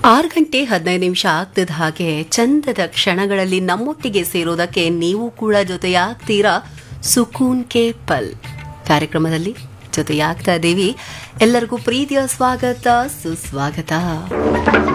6:15 ಆಗ್ತಿದ್ದ ಹಾಗೆ ಚಂದದ ಕ್ಷಣಗಳಲ್ಲಿ ನಮ್ಮೊಟ್ಟಿಗೆ ಸೇರೋದಕ್ಕೆ ನೀವು ಕೂಡ ಜೊತೆಯಾಗ್ತೀರಾ. ಸುಕೂನ್ ಕೆ ಪಲ್ ಕಾರ್ಯಕ್ರಮದಲ್ಲಿ ಜೊತೆಯಾಗ್ತಾ ಇದ್ದೀವಿ. ಎಲ್ಲರಿಗೂ ಪ್ರೀತಿಯ ಸ್ವಾಗತ ಸುಸ್ವಾಗತ.